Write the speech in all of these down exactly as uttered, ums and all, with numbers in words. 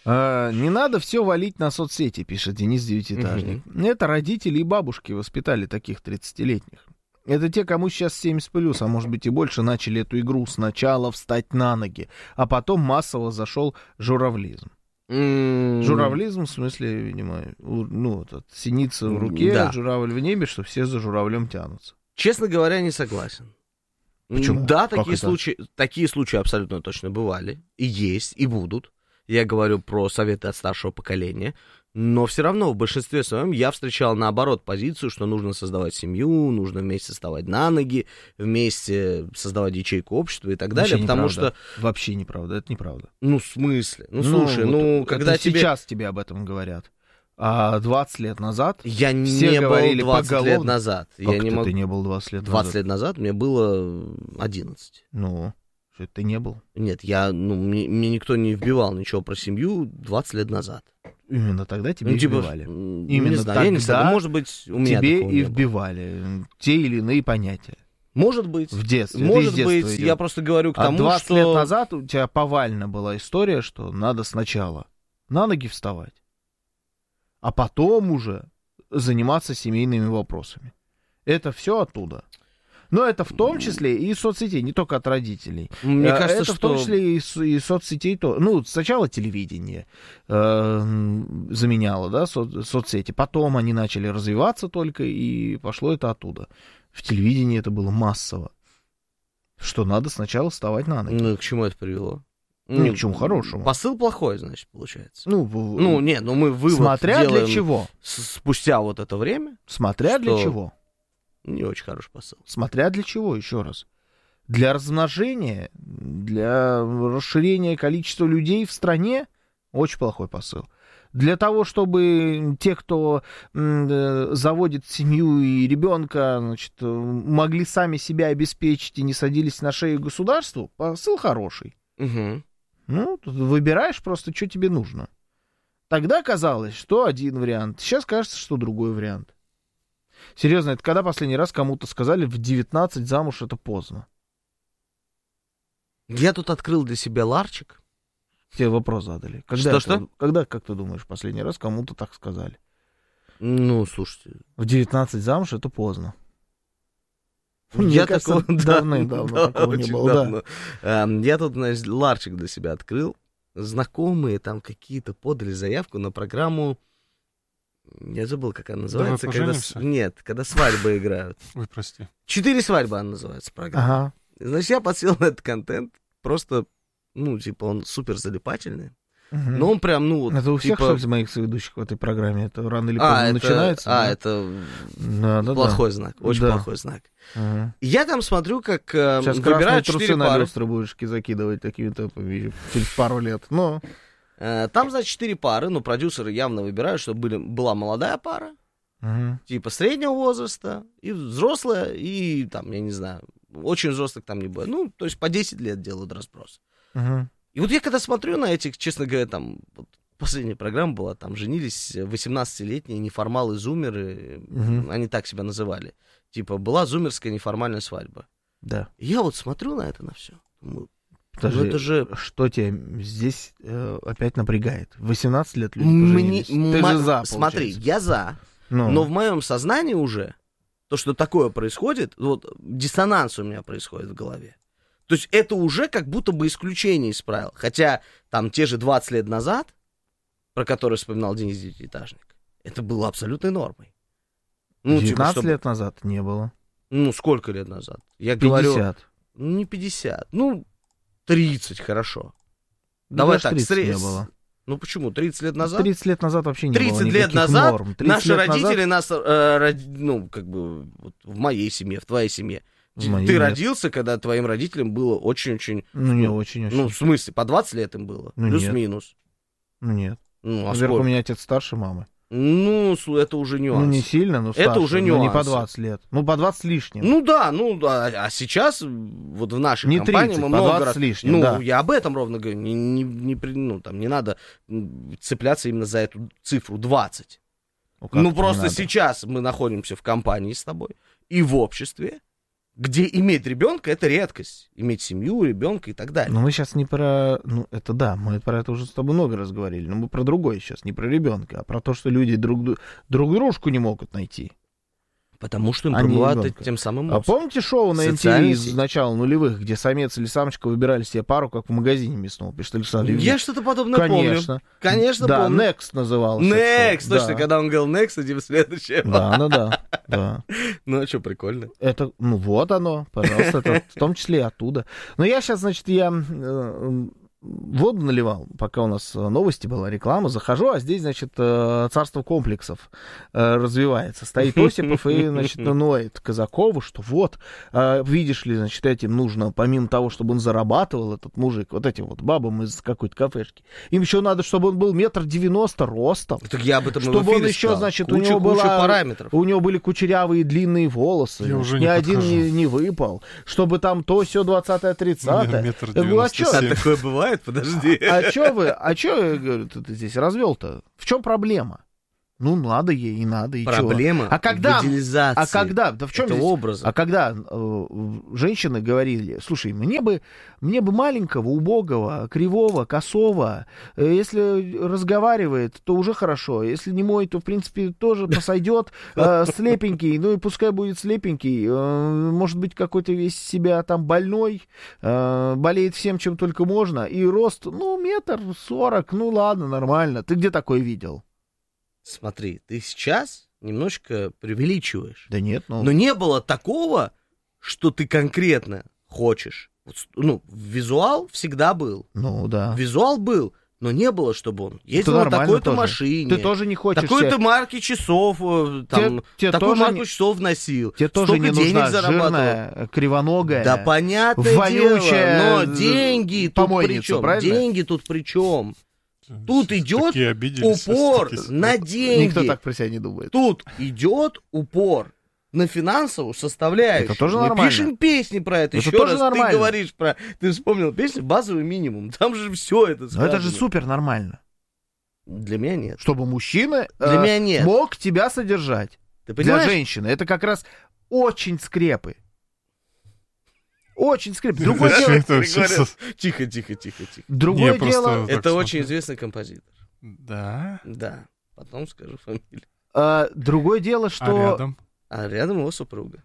А, не надо все валить на соцсети, пишет Денис Девятиэтажник. Угу. Это родители и бабушки воспитали таких тридцатилетних. Это те, кому сейчас семьдесят плюс, а может быть и больше, начали эту игру сначала встать на ноги, а потом массово зашел журавлизм. Mm. Журавлизм, в смысле, видимо, ну, этот, синица в руке, да. Журавль в небе, что все за журавлем тянутся. Честно говоря, не согласен. Почему? Да, такие случаи, такие случаи абсолютно точно бывали, и есть, и будут. Я говорю про советы от старшего поколения. Но все равно в большинстве своем я встречал, наоборот, позицию, что нужно создавать семью, нужно вместе вставать на ноги, вместе создавать ячейку общества и так далее, Вообще потому неправда. что... Вообще неправда, это неправда. Ну, в смысле? Ну, ну слушай, вот ну, когда это тебе... сейчас тебе об этом говорят. А двадцать лет назад я все не говорили был двадцать поголовно... лет назад. Как я не мог... ты не был двадцать лет двадцать назад? лет назад мне было одиннадцать. Ну, что ты не был? Нет, я, ну, мне, мне никто не вбивал ничего про семью двадцать лет назад. Именно тогда тебе ну, и типа, вбивали. Именно Именно не знаю, тогда я не знаю, может быть, у меня тебе такого и не было. вбивали те или иные понятия. Может быть. В детстве. Может быть, идет. Я просто говорю к а тому, двадцать что... лет назад у тебя повально была история, что надо сначала на ноги вставать, а потом уже заниматься семейными вопросами. Это все оттуда. Но это в том числе и из соцсетей, не только от родителей. Мне кажется, это что... в том числе и из, из соцсетей. То... Ну, сначала телевидение э, заменяло, да, со- соцсети. Потом они начали развиваться только, и пошло это оттуда. В телевидении это было массово. Что надо сначала вставать на ноги. Ну, к чему это привело? Ну, ни к чему хорошему. Посыл плохой, значит, получается. Ну, в... ну нет, ну мы вывод Смотря делаем для чего. Спустя вот это время. Смотря что... для чего. Не очень хороший посыл. Смотря для чего, еще раз. Для размножения, для расширения количества людей в стране очень плохой посыл. Для того, чтобы те, кто м, заводит семью и ребенка, значит, могли сами себя обеспечить и не садились на шею государству, посыл хороший. Угу. Ну, тут выбираешь просто, что тебе нужно. Тогда казалось, что один вариант. Сейчас кажется, что другой вариант. Серьезно, это когда последний раз кому-то сказали, в девятнадцать замуж это поздно? Я тут открыл для себя ларчик. Тебе вопрос задали. Когда, Что-что? это, когда, как ты думаешь, последний раз кому-то так сказали? Ну, слушайте. В девятнадцать замуж это поздно. Я такого давно такого не было, да. Я тут, значит, ларчик для себя открыл. Знакомые там какие-то подали заявку на программу. Я забыл, как она называется. Когда... Нет, когда свадьбы играют. Ой, прости. Четыре свадьбы она называется, программа. Ага. Значит, я подсел на этот контент. Просто, ну, типа, он супер залипательный. Угу. Но он прям, ну... Это у всех, типа... что ли, из моих соведущих в этой программе? Это рано или поздно а, начинается? Это... А, да? это да, да, плохой да. знак. Очень да. плохой знак. Угу. Я там смотрю, как э, Сейчас выбирают трусы четыре на пары. люстры будешь закидывать такими темпами через пару лет. Ну... Там, значит, четыре пары, но продюсеры явно выбирают, чтобы были, была молодая пара, угу. типа среднего возраста, и взрослая, и там, я не знаю, очень взрослых там не будет. Ну, то есть по десять лет делают разброс. Угу. И вот я когда смотрю на этих, честно говоря, там, вот последняя программа была, там женились восемнадцатилетние неформалы-зумеры, угу. Они так себя называли. Типа, была зумерская неформальная свадьба. Да. И я вот смотрю на это, на все. Думаю, Подожди, ну это же... что тебя здесь э, опять напрягает? восемнадцать лет люди Мне... поженились. Ты М- же за, Смотри, получается. я за. Ну. Но в моем сознании уже то, что такое происходит, вот диссонанс у меня происходит в голове. То есть это уже как будто бы исключение из правил. Хотя там те же двадцать лет назад, про которые вспоминал Денис Девятиэтажник, это было абсолютной нормой. Ну, девятнадцать типа, чтобы... лет назад не было. Ну, сколько лет назад? Я пятьдесят. говорю... Ну, не пятьдесят. Ну, тридцать, хорошо. Ну, Давай даже так, тридцать срез... не было. Ну почему? тридцать лет назад? тридцать лет назад вообще не тридцать было лет назад норм. наши лет родители назад... нас, э, роди... ну, как бы, вот, в моей семье, в твоей семье. В Ты, моей ты нет. родился, когда твоим родителям было очень-очень... Ну, не очень-очень. Ну, в смысле, по двадцать лет им было? Ну, плюс-минус. Ну, нет. Ну, а Во-первых, сколько? у меня отец старше мамы. Ну, это уже нюанс. Ну, не сильно, но старше. Это уже но не нюансы. по двадцать лет. Ну, по двадцать с лишним. Ну, да, ну, да. А сейчас вот в нашей не компании тридцать, мы по много двадцать раз... с лишним, Ну, да. я об этом ровно говорю. Не, не, не, при- ну, там, не надо цепляться именно за эту цифру двадцать. Ну, Ну, как-то просто не надо. сейчас мы находимся в компании с тобой и в обществе, где иметь ребенка — это редкость. Иметь семью, ребенка и так далее. Но мы сейчас не про... Ну, это да, мы про это уже с тобой много раз говорили, но мы про другое сейчас, не про ребенка, а про то, что люди друг, друг дружку не могут найти. Потому что им А не промывают ребенка. тем самым А мозг. помните шоу на эн ти Социальные ви сети. из начала нулевых, где самец или самочка выбирали себе пару, как в магазине мясном, пишет Александр Евгеньевич? Я что-то подобное Конечно. помню. Конечно, да, помню. Next назывался. это Next, шоу. точно, Да. когда он говорил Next, идем следующее. Да, ну да, да. Ну, а что, прикольно. Это, ну вот оно, пожалуйста, это в том числе и оттуда. Но я сейчас, значит, я э, воду наливал, пока у нас новости была, реклама, захожу, а здесь, значит, э, царство комплексов э, развивается. Стоит Осипов и, значит, ноет Казакову, что вот, э, видишь ли, значит, этим нужно, помимо того, чтобы он зарабатывал, этот мужик, вот этим вот бабам из какой-то кафешки, им еще надо, чтобы он был метр девяносто ростом. Так я об этом и в Чтобы он эфире еще, сказал. значит, Куча, у него куча была, параметров. у него были кучерявые длинные волосы, Я уже ни не один подхожу. не, не выпал, чтобы там то все двадцатое тридцатое. Метр Я говорю, а девяносто чё? семь. Такое бывает? Подожди. А чё вы, а чё, я говорю, ты, ты здесь развел-то? В чем проблема? Ну, надо ей, и надо, и чё? Проблема А когда, в идеализации. а когда, да в чем Это здесь? образы. А когда э, женщины говорили, слушай, мне бы, мне бы маленького, убогого, кривого, косого, э, если разговаривает, то уже хорошо, если не мой, то, в принципе, тоже посойдет, э, слепенький, ну и пускай будет слепенький, э, может быть, какой-то весь себя там больной, э, болеет всем, чем только можно, и рост, ну, метр сорок, ну ладно, нормально. Ты где такое видел? Смотри, ты сейчас немножечко преувеличиваешь. Да нет, ну... Но не было такого, что ты конкретно хочешь. Вот, ну, визуал всегда был. Ну, да. Визуал был, но не было, чтобы он ездил на нормально такой-то тоже. машине. Ты тоже не хочешь... Такой-то себе- марки часов, э, там, тебе такую тоже марку не- часов носил. Тебе тоже столько не денег нужна зарабатывал. жирная, кривоногая... Да понятное вонючая дело, но деньги тут помойница, при чем? правильно? Деньги тут при чем? Тут идет Такие обиделись, упор такие- на деньги. Никто так про себя не думает. Тут идет упор на финансовую составляющую. Это тоже Мы нормально. пишем песни про это. Это Еще тоже раз нормально. ты говоришь про... Ты вспомнил песню «Базовый минимум». Там же все это Но сказано. это же супер нормально. Для меня нет. Чтобы мужчина Для э, меня нет. мог тебя содержать. Ты Для понимаешь? женщины. Это как раз очень скрепы. Очень скрепы. Другое Зачем дело... это вообще Григорий, со- Тихо, тихо, тихо, тихо. Другое Не, просто дело... вот так Это очень смотрю. известный композитор. Да. Да. Потом скажу фамилию. э, другое дело, А что... рядом? А рядом его супруга.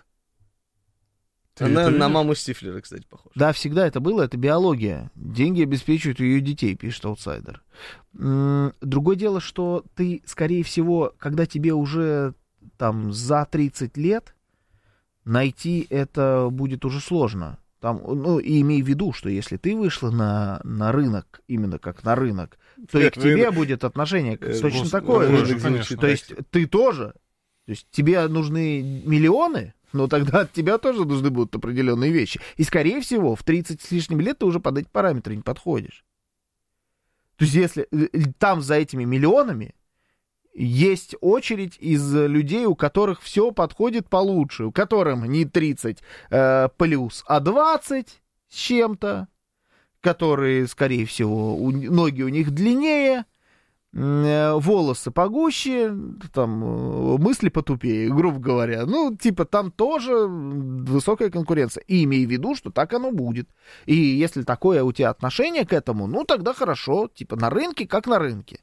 Ты Она это на видишь? маму Стифлера, кстати, похожа. Да, всегда это было, это биология. Деньги обеспечивают ее детей, пишет аутсайдер. М, Другое дело, что ты, скорее всего, когда тебе уже там за тридцать лет, найти это будет уже сложно. Там, ну, и имей в виду, что если ты вышла на, на рынок, именно как на рынок, то и к тебе Рынок. будет отношение Э, точно Господи, такое. такое же. же, конечно. То есть ты тоже. То есть тебе нужны миллионы, но тогда от тебя тоже нужны будут определенные вещи. И, скорее всего, в тридцать с лишним лет ты уже под эти параметры не подходишь. То есть если э, там за этими миллионами есть очередь из людей, у которых все подходит получше, у которых не тридцать э, плюс, а двадцать с чем-то, которые, скорее всего, у, ноги у них длиннее, э, волосы погуще, там, э, мысли потупее, грубо говоря. Ну, типа, там тоже высокая конкуренция. И имей в виду, что так оно будет. И если такое у тебя отношение к этому, ну, тогда хорошо. Типа, на рынке, как на рынке.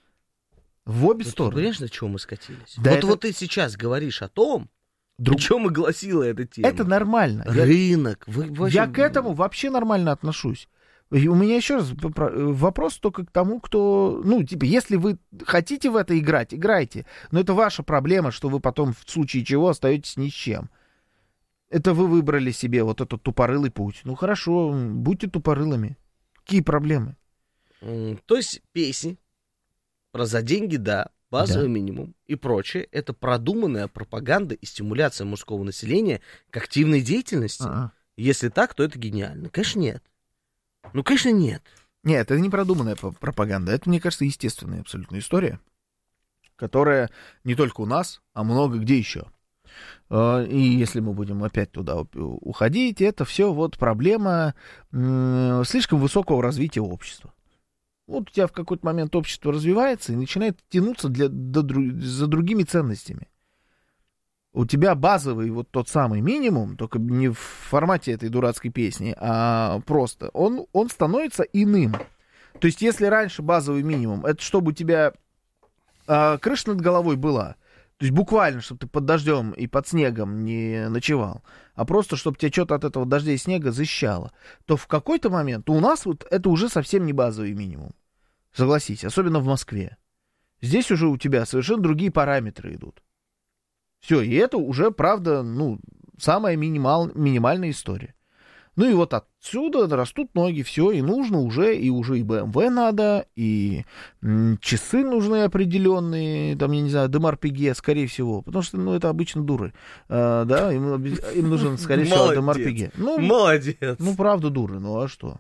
В обе Ну, ты стороны. понимаешь, на чем мы скатились? Да вот, это- вот ты сейчас говоришь о том, Друг- о чем и гласила эта тема. Это нормально. Я- Рынок. Вы, вообще- Я к этому вообще нормально отношусь. И у меня еще раз попро- вопрос только к тому, кто... Ну, типа, если вы хотите в это играть, играйте. Но это ваша проблема, что вы потом в случае чего остаетесь ни с чем. Это вы выбрали себе вот этот тупорылый путь. Ну, хорошо, будьте тупорылыми. Какие проблемы? М, То есть песни про за деньги, да, базовый Да. минимум и прочее, это продуманная пропаганда и стимуляция мужского населения к активной деятельности. А-а. Если так, то это гениально. Конечно, нет. Ну, конечно, нет. Нет, это не продуманная п- пропаганда. Это, мне кажется, естественная абсолютно история, которая не только у нас, а много где еще. Э, И если мы будем опять туда у- уходить, это все вот проблема м, слишком высокого развития общества. Вот у тебя в какой-то момент общество развивается и начинает тянуться для, до дру- за другими ценностями. у тебя базовый вот тот самый минимум, только не в формате этой дурацкой песни, а просто, он, он становится иным. То есть, если раньше базовый минимум, это чтобы у тебя а, крыша над головой была, то есть буквально, чтобы ты под дождем и под снегом не ночевал, а просто, чтобы тебя что-то от этого дождя и снега защищало, то в какой-то момент у нас вот это уже совсем не базовый минимум. Согласись, особенно в Москве. Здесь уже у тебя совершенно другие параметры идут. Все, и это уже, правда, ну, самая минимал, минимальная история. Ну и вот отсюда растут ноги, все, и нужно уже, и уже и бэ эм вэ надо, и м, часы нужны определенные, там, я не знаю, Демар-Пиге, скорее всего, потому что, ну, это обычно дуры, а, да, им, им нужен, скорее всего, Демар-Пиге. Ну, молодец. Ну, правда, дуры, ну, а что?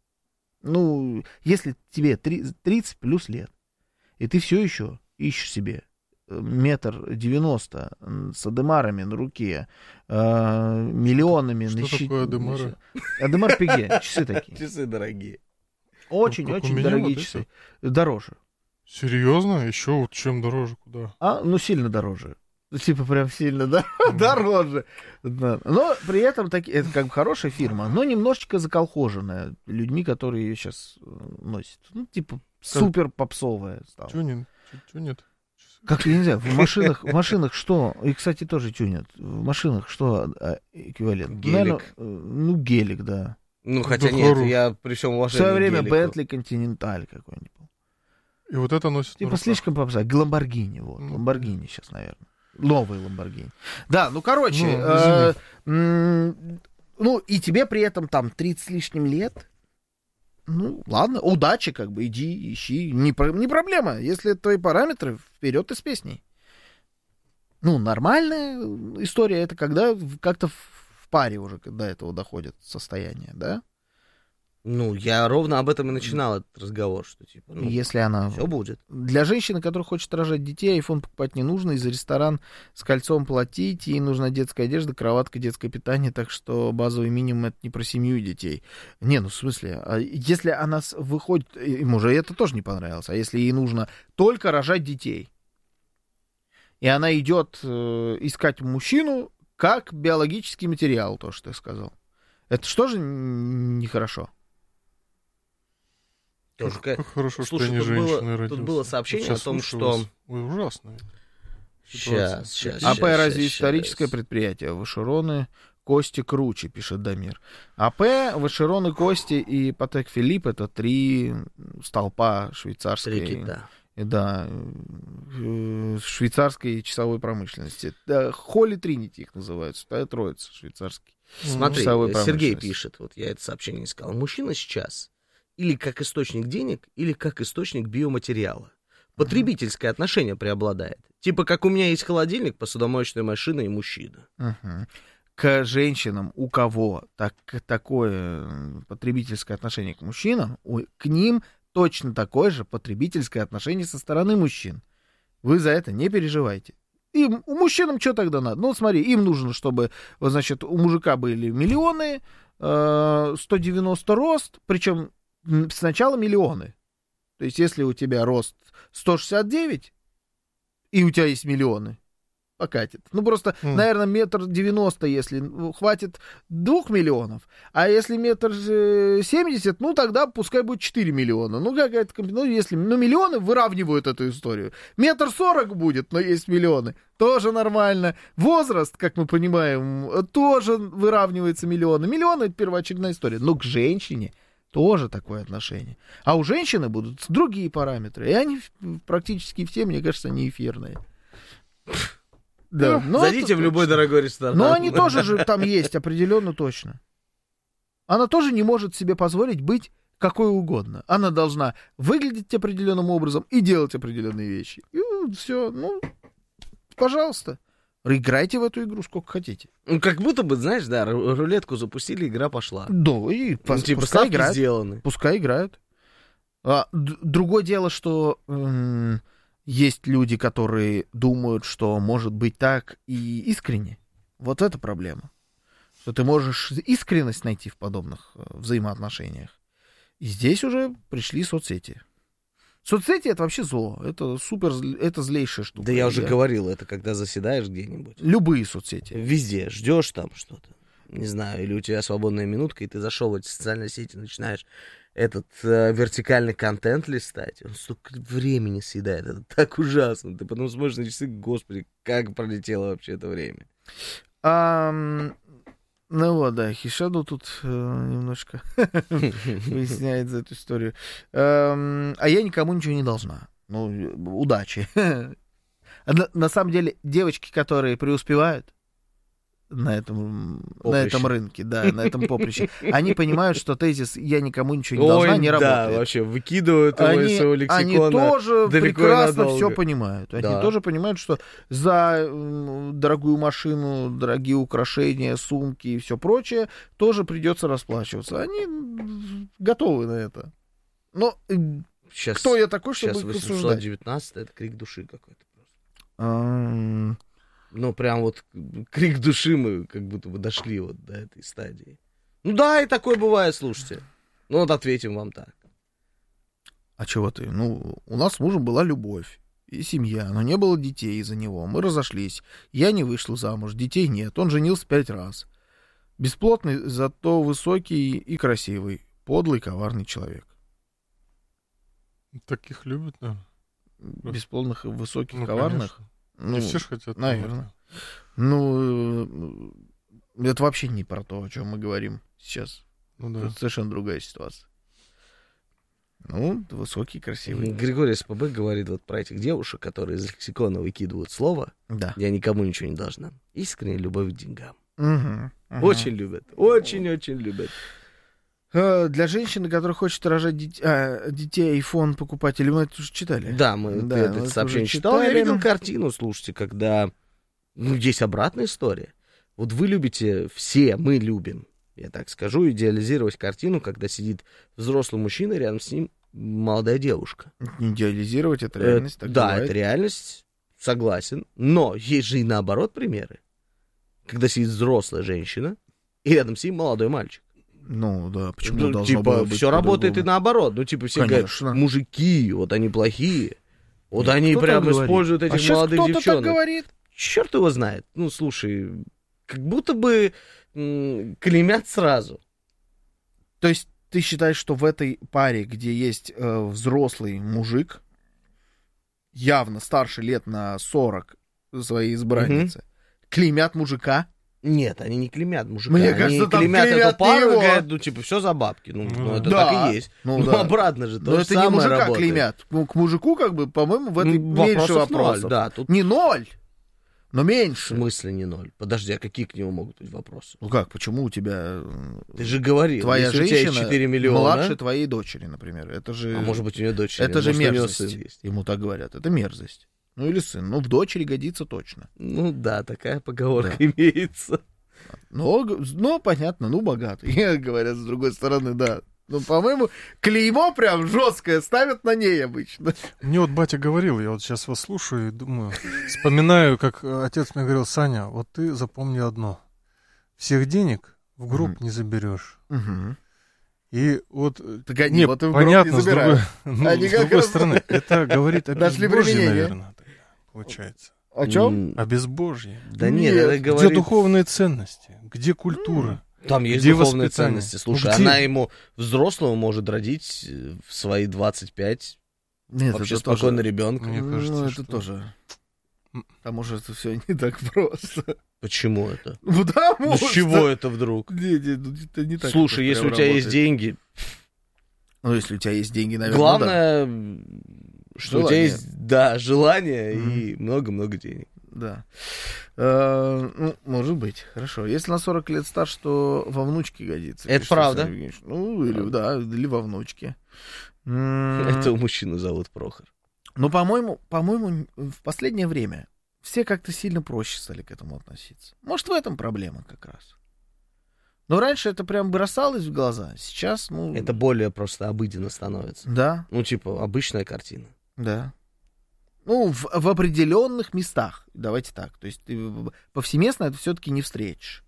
Ну, если тебе тридцать плюс лет, и ты все еще ищешь себе метр девяносто с адемарами на руке, э, миллионами что на щите. Что такое адемары? Адемар Пиге, часы такие. Часы дорогие. Очень-очень дорогие вот часы. Дороже. Серьезно? Еще вот чем дороже? Куда? А, ну, сильно дороже. Типа прям сильно да? mm. дороже. Да. Но при этом таки, это как бы хорошая фирма, но немножечко заколхоженная людьми, которые ее сейчас носят. Ну, типа супер попсовая стала. Тюнинг? Тюнет? Как, я не знаю, в машинах, в машинах что? И, кстати, тоже тюнят. В машинах что эквивалент? Гелик. Наверное, ну, гелик, да. Ну, хотя да нет, хорош. я при всем В уважении свое время гелику. Бентли Континенталь какой-нибудь был. И вот это носит Типа слишком попса. Ламборгини, вот. Mm. Ламборгини сейчас, наверное. Новый Ламборгини. Да, ну, короче, Ну, э, м- ну, и тебе при этом там тридцать с лишним лет. Ну, ладно, удачи, как бы, иди, ищи. Не, про- не проблема. Если это твои параметры, вперед и с песней. Ну, нормальная история, это когда как-то в паре уже до этого доходит состояние, да? Ну, я ровно об этом и начинал этот разговор, что типа, ну, Если она... все будет. Для женщины, которая хочет рожать детей, айфон покупать не нужно, и за ресторан с кольцом платить, ей нужна детская одежда, кроватка, детское питание, так что базовый минимум — это не про семью и детей. Не, ну в смысле, а если она с- выходит, им уже это тоже не понравилось, а если ей нужно только рожать детей, и она идет э, искать мужчину как биологический материал, то, что ты сказал, это что же н- нехорошо? Тоже Как, как хорошо, Слушай, что я не тут женщина было- родился. тут было сообщение Вот о том, сейчас что- слушаю вас. Ой, ужасно. Сейчас, сейчас. АП разве историческое предприятие? Вашероны, Кости круче, пишет Дамир. АП, Вашероны, Кости и Патек Филипп — это три столпа швейцарской, Три кита. да, э, швейцарской часовой промышленности. Да, Холли Тринити их называют, Святая Троица швейцарский. Смотри, часовой Сергей промышленности. пишет, вот я это сообщение искал. Мужчина сейчас или как источник денег, или как источник биоматериала. Потребительское отношение преобладает. Типа как у меня есть холодильник, посудомоечная машина и мужчина. Мгм. К женщинам, у кого так, такое потребительское отношение к мужчинам, у- к ним точно такое же потребительское отношение со стороны мужчин. Вы за это не переживайте. Им, у мужчинам что тогда надо? Ну, смотри, им нужно, чтобы, вот, значит, у мужика были миллионы, э, сто девяносто рост, причем м, сначала миллионы. То есть, если у тебя рост сто шестьдесят девять, и у тебя есть миллионы, покатит. Ну, просто, Mm. наверное, метр девяносто, если ну, хватит двух миллионов. А если метр семьдесят, ну, тогда пускай будет четыре миллиона. Ну, какая-то комби- ну, если, ну, миллионы выравнивают эту историю. Метр сорок будет, но есть миллионы. Тоже нормально. Возраст, как мы понимаем, тоже выравнивается миллионы. Миллионы — это первоочередная история. Но к женщине тоже такое отношение. А у женщины будут другие параметры. И они практически все, мне кажется, не эфирные. Да, но Зайдите это в любой точно. дорогой ресторан. Но они тоже же там есть, определенно точно. Она тоже не может себе позволить быть какой угодно. Она должна выглядеть определенным образом и делать определенные вещи. И все, ну, пожалуйста. Играйте в эту игру сколько хотите. Ну, как будто бы, знаешь, да, ру- рулетку запустили, игра пошла. Да, и Ну, пос- типа, пускай ставки играют. сделаны. Пускай играют. А, д- другое дело, что м, есть люди, которые думают, что может быть так и искренне. Вот это проблема. Что ты можешь искренность найти в подобных э, взаимоотношениях. И здесь уже пришли соцсети. Соцсети — это вообще зло. Это супер, зл- это злейшая штука. Да я уже говорил, это когда заседаешь где-нибудь. Любые соцсети. Везде ждешь там что-то. Не знаю, или у тебя свободная минутка, и ты зашел в эти социальные сети, начинаешь этот э, вертикальный контент листать. Он столько времени съедает. Это так ужасно. Ты потом смотришь на часы, господи, как пролетело вообще это время. Ам, ну вот, да, Хишаду тут э, немножко выясняет за эту историю. Ам, а я никому ничего не должна. Ну, удачи. на, на самом деле, девочки, которые преуспевают на этом, на этом рынке, да, на этом поприще, они понимают, что тезис «я никому ничего не должна» Ой, не да, работает. вообще, выкидывают его из Они, своего они лексикона. тоже далеко и прекрасно надолго. все понимают. Они Да. тоже понимают, что за м, дорогую машину, дорогие украшения, сумки и все прочее тоже придется расплачиваться. Они м, готовы на это. Но э, Сейчас, кто я такой, чтобы сейчас их восемьсот осуждать? девятнадцать, это крик души какой-то просто. Ам, Ну, прям вот крик души мы как будто бы дошли вот до этой стадии. Ну да, и такое бывает, слушайте. Ну вот ответим вам так. А чего ты? Ну, у нас с мужем была любовь и семья, но не было детей из-за него. Мы разошлись. Я не вышла замуж, детей нет. Он женился пять раз. Бесплотный, зато высокий и красивый. Подлый, коварный человек. Таких любят, наверное. Бесплодных и высоких, Ну, коварных? конечно. Ну, Не все ж хотят. там наверное. это. Ну, э, это вообще не про то, о чем мы говорим сейчас. Ну да. Это совершенно другая ситуация. Ну, высокий, красивый. Григорий СПБ говорит вот про этих девушек, которые из лексикона выкидывают слово Да. «я никому ничего не должна». Искренняя любовь к деньгам. Мгм, мгм. Очень любят. Очень-очень любят. Э, Для женщины, которая хочет рожать дит- а, детей, iPhone покупать, или мы это уже читали? Да, мы Да, это мы это сообщение уже читал. Я читали. видел картину, слушайте, когда... Ну, есть обратная история. Вот вы любите, все мы любим, я так скажу, идеализировать картину, когда сидит взрослый мужчина, рядом с ним молодая девушка. Не идеализировать, это Э, реальность. так да, бывает. это реальность, согласен. Но есть же и наоборот примеры. Когда сидит взрослая женщина, и рядом с ним молодой мальчик. Ну, да, почему Ну, должно типа, было быть все работает и по-другому? наоборот. Ну, типа, все Конечно. говорят, мужики, вот они плохие. Вот Нет, они кто так прям говорит? используют А этих щас молодых кто-то девчонок. так говорит. Черт его знает. Ну, слушай, как будто бы м, клеймят сразу. То есть ты считаешь, что в этой паре, где есть э, взрослый мужик, явно старше лет на сорок своей избранницы, клеймят мужика? Нет, они не клеймят мужика. Мне они кажется, там клеймят клеймят эту пару не и его. говорят, ну, типа, все за бабки. Ну, Ну, ну, это да. так и есть. Ну, Ну, да. обратно же, то Но же это не самое мужика работает. клеймят. Ну, к мужику, как бы, по-моему, в этой Ну, меньше вопросов вопросов. ноль, да, тут Не ноль, но в меньше. смысле не ноль. Подожди, а какие к нему могут быть вопросы? Ну как, почему у тебя э, Ты же говорил, твоя если у тебя есть женщина четыре миллиона, младше твоей дочери, например? Это же, а может быть у нее дочь, это же может, у неё мерзость. сын есть. Ему так говорят. Это мерзость. Ну или сын. Ну в дочери годится точно. Ну да, такая поговорка имеется. Но, г- ну, понятно, ну, богатый. Говорят, с другой стороны, да. Ну, по-моему, клеймо прям жесткое ставят на ней обычно. Мне вот батя говорил, я вот сейчас вас слушаю и думаю, вспоминаю, как э, отец мне говорил: Саня, вот ты запомни одно. Всех денег в гроб Мгм. не заберешь. Мгм. И вот, э, Так они не, вот и в гроб понятно, не с другой, забирают. ну, Они с как другой раз стороны, это говорит о нашли безбожье, применение. наверное, тогда, получается. О чем? М, О безбожье. Да нет, Нет. это Где говорит... духовные ценности? Где культура? Там есть Где духовные воспитание? ценности. Ну, Слушай, где? она ему взрослого может родить э, в свои двадцать пять, Нет, вообще это тоже- спокойно ребенка. Мне Ну, кажется, это что- тоже. М. Потому что это все не так просто. Почему это? Ну, потому Ну с что- чего это вдруг? Не, не, ну, это не так. Слушай, это если у прям тебя есть работает. деньги, Ну, если у тебя есть деньги, наверное, главное, что у тебя Желание. есть, да, желание Мгм. и много-много денег. да. Э, ну, может быть, хорошо. Если на сорок лет старше, то во внучке годится. Это пишет правда. Александр Евгеньевич. Ну, или, да, или во внучке. М, Это у мужчины зовут Прохор. Ну, по-моему, по-моему, в последнее время все как-то сильно проще стали к этому относиться. Может, в этом проблема как раз. Но раньше это прям бросалось в глаза. Сейчас, ну... Это более просто обыденно становится. Да, Ну, типа, обычная картина. да. Ну, в, в определенных местах. Давайте так. То есть ты в- повсеместно это все-таки не встретишь.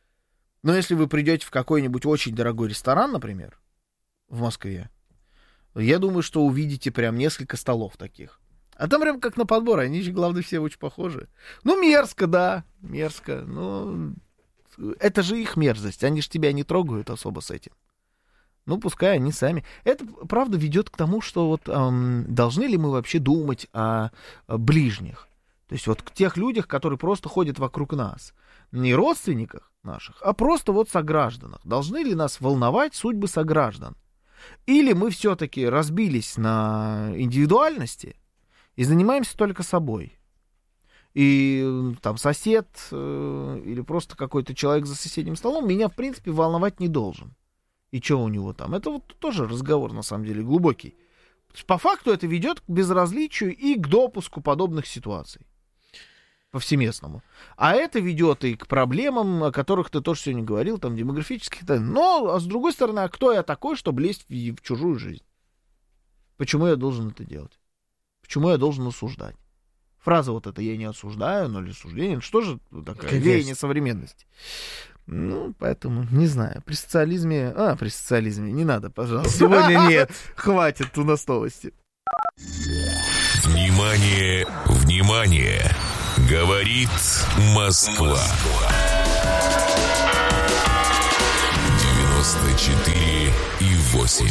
Но если вы придете в какой-нибудь очень дорогой ресторан, например, в Москве, Я думаю, что увидите прям несколько столов таких. А там прям как на подбор, они же, главное, все очень похожи. Ну, мерзко, да, мерзко. Но это же их мерзость, они же тебя не трогают особо с этим. Ну, пускай они сами. Это, правда, ведет к тому, что вот эм, должны ли мы вообще думать о, о ближних? То есть вот к тех людях, которые просто ходят вокруг нас. Не родственниках наших, а просто вот согражданах. Должны ли нас волновать судьбы сограждан? Или мы все-таки разбились на индивидуальности и занимаемся только собой? И там сосед э, или просто какой-то человек за соседним столом меня, в принципе, волновать не должен. И что у него там? Это вот тоже разговор, на самом деле, глубокий. По факту это ведет к безразличию и к допуску подобных ситуаций. Повсеместному. А это ведет и к проблемам, о которых ты тоже сегодня говорил, там, демографических. Но, а с другой стороны, а кто я такой, чтобы лезть в, в чужую жизнь? Почему я должен это делать? Почему я должен осуждать? Фраза вот эта «я не осуждаю», но или осуждение, что же такое веяние современности? Ну, поэтому, не знаю, при социализме... А, при социализме, не надо, пожалуйста. Сегодня нет. Хватит у нас новости. Внимание, внимание! Говорит Москва. девяносто четыре и восемь.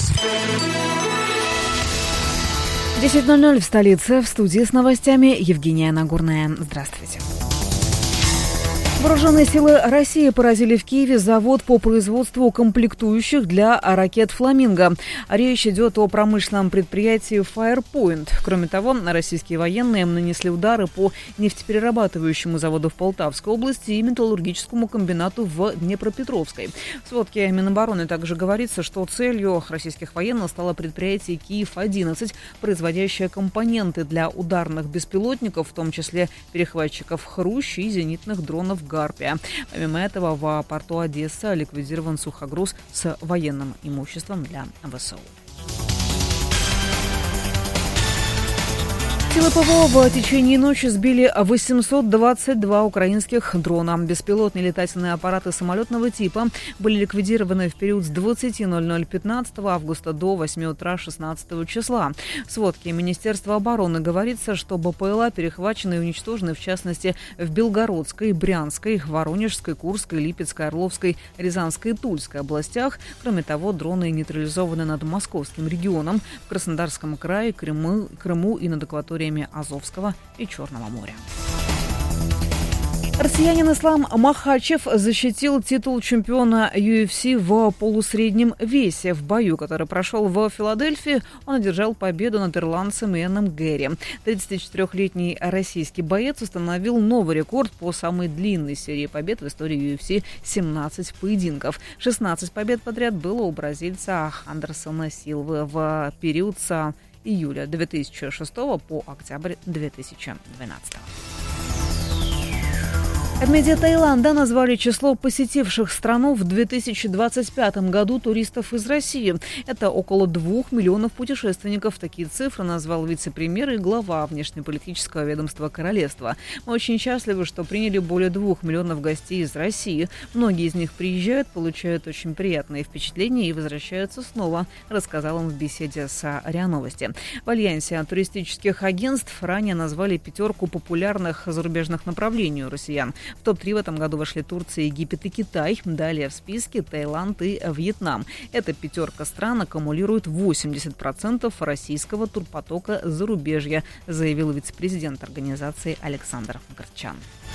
десять ноль ноль в столице. В студии с новостями Евгения Нагорная. Здравствуйте. Вооруженные силы России поразили в Киеве завод по производству комплектующих для ракет «Фламинго». Речь идет о промышленном предприятии Firepoint. Кроме того, российские военные нанесли удары по нефтеперерабатывающему заводу в Полтавской области и металлургическому комбинату в Днепропетровской. В сводке Минобороны также говорится, что целью российских военных стало предприятие Киев одиннадцать, производящее компоненты для ударных беспилотников, в том числе перехватчиков «Хрущ» и зенитных дронов «Гарпия». Помимо этого, в порту Одесса ликвидирован сухогруз с военным имуществом для ВСУ. Силы ПВО в течение ночи сбили восемьсот двадцать два украинских дрона. Беспилотные летательные аппараты самолетного типа были ликвидированы в период с двадцати ноль ноль пятнадцатого августа до восьми утра шестнадцатого числа. В сводке Министерства обороны говорится, что БПЛА перехвачены и уничтожены, в частности, в Белгородской, Брянской, Воронежской, Курской, Липецкой, Орловской, Рязанской и Тульской областях. Кроме того, дроны нейтрализованы над Московским регионом, в Краснодарском крае, Крыму, Крыму и над акваторией Азовского и Черного моря. Россиянин Ислам Махачев защитил титул чемпиона ю эф си в полусреднем весе. В бою, который прошел в Филадельфии, он одержал победу над ирландцем Иэном Гэри. тридцатичетырёхлетний российский боец установил новый рекорд по самой длинной серии побед в истории ю эф си – семнадцать поединков. шестнадцать побед подряд было у бразильца Андерсона Силвы в период с июля две тысячи шестого по октябрь две тысячи двенадцатого. В МИДе Таиланда назвали число посетивших страну в две тысячи двадцать пятом году туристов из России. Это около двух миллионов путешественников. Такие цифры назвал вице-премьер и глава внешнеполитического ведомства королевства. Мы очень счастливы, что приняли более двух миллионов гостей из России. Многие из них приезжают, получают очень приятные впечатления и возвращаются снова, рассказал он в беседе с РИА Новости. В альянсе туристических агентств ранее назвали пятерку популярных зарубежных направлений у россиян. В топ три в этом году вошли Турция, Египет и Китай. Далее в списке Таиланд и Вьетнам. Эта пятерка стран аккумулирует восемьдесят процентов российского турпотока зарубежья, заявил вице-президент организации Александр Горчан.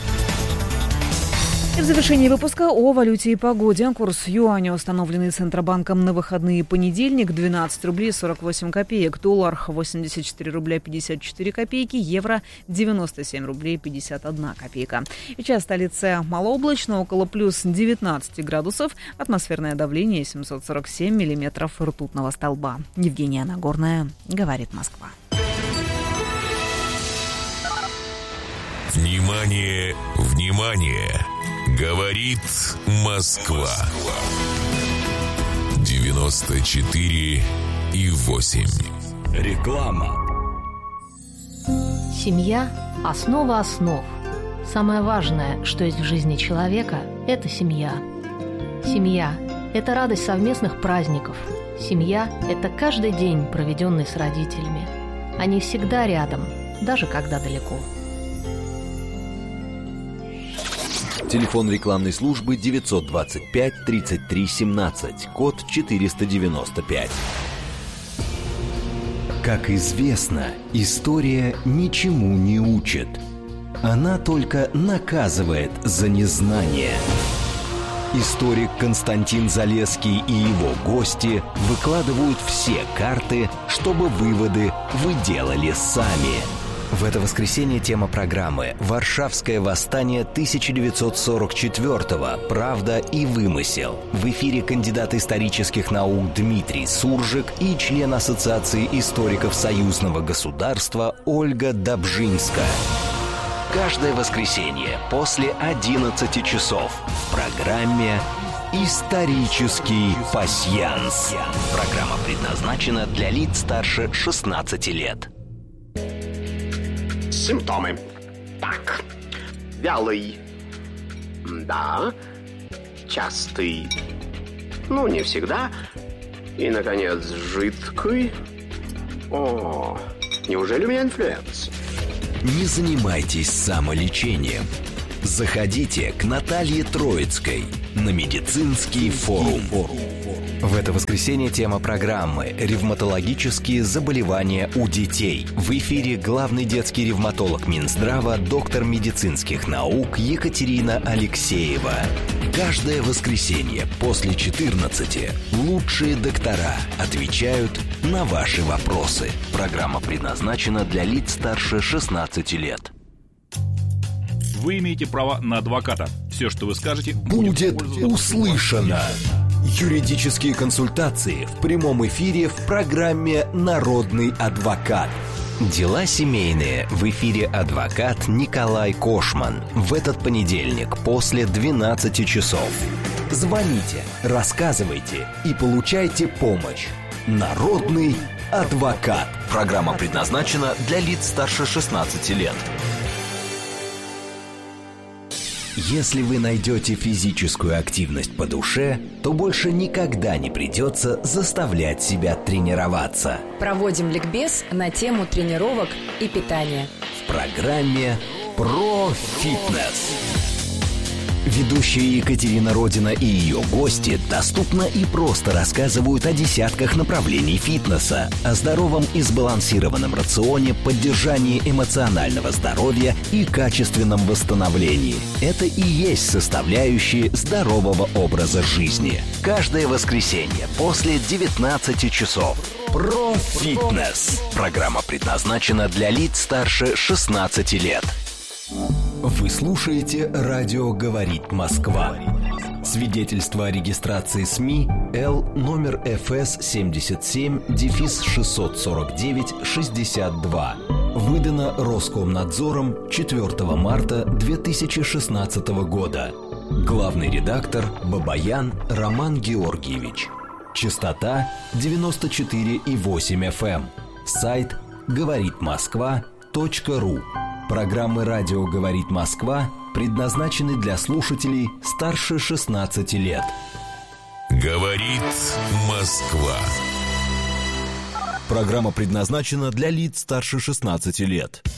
И в завершении выпуска о валюте и погоде. Курс юаня, установленный Центробанком на выходные понедельник, двенадцать рублей сорок восемь копеек. Доллар восемьдесят четыре рубля пятьдесят четыре копейки. Евро девяносто семь рублей пятьдесят одна копейка. Сейчас в столице малооблачно, около плюс девятнадцать градусов. Атмосферное давление семьсот сорок семь миллиметров ртутного столба. Евгения Нагорная, говорит Москва. Внимание, внимание! Говорит Москва. девяносто четыре и восемь. Реклама. Семья – основа основ. Самое важное, что есть в жизни человека – это семья. Семья – это радость совместных праздников, Семья – это каждый день, проведенный с родителями. Они всегда рядом, даже когда далеко. Телефон рекламной службы девятьсот двадцать пять тридцать три семнадцать, код четыреста девяносто пять. Как известно, история ничему не учит. Она только наказывает за незнание. Историк Константин Залесский и его гости выкладывают все карты, чтобы выводы вы делали сами. В это воскресенье тема программы «Варшавское восстание тысяча девятьсот сорок четвёртого. Правда и вымысел». В эфире кандидат исторических наук Дмитрий Суржик и член Ассоциации историков союзного государства Ольга Добжинская. Каждое воскресенье после одиннадцати часов в программе «Исторический пасьянс». Программа предназначена для лиц старше шестнадцати лет. Симптомы. Так. Вялый. Да. Частый. Ну, не всегда. И, наконец, жидкий. О, неужели у меня инфлюенс? Не занимайтесь самолечением. Заходите к Наталье Троицкой на медицинский форум. В это воскресенье тема программы «Ревматологические заболевания у детей». В эфире главный детский ревматолог Минздрава, доктор медицинских наук Екатерина Алексеева. Каждое воскресенье после четырнадцати лучшие доктора отвечают на ваши вопросы. Программа предназначена для лиц старше шестнадцати лет. Вы имеете право на адвоката. Все, что вы скажете, будет услышано. Юридические консультации в прямом эфире в программе «Народный адвокат». Дела семейные в эфире адвокат Николай Кошман. В этот понедельник после двенадцати часов. Звоните, рассказывайте и получайте помощь. «Народный адвокат». Программа предназначена для лиц старше шестнадцати лет. Если вы найдете физическую активность по душе, то больше никогда не придется заставлять себя тренироваться. Проводим ликбез на тему тренировок и питания. В программе «Про фитнес». Ведущая Екатерина Родина и ее гости доступно и просто рассказывают о десятках направлений фитнеса, о здоровом и сбалансированном рационе, поддержании эмоционального здоровья и качественном восстановлении. Это и есть составляющие здорового образа жизни. Каждое воскресенье после девятнадцати часов. Про фитнес. Программа предназначена для лиц старше шестнадцати лет. Вы слушаете «Радио говорит Москва». Свидетельство о регистрации СМИ Л номер эф эс семьдесят семь шестьсот сорок девять шестьдесят два. Выдано Роскомнадзором четвёртого марта две тысячи шестнадцатого года. Главный редактор Бабаян Роман Георгиевич. Частота девяносто четыре и восемь эф эм. Сайт говорит москва точка ру. Программы «Радио говорит Москва» предназначены для слушателей старше шестнадцати лет. Говорит Москва. Программа предназначена для лиц старше шестнадцати лет.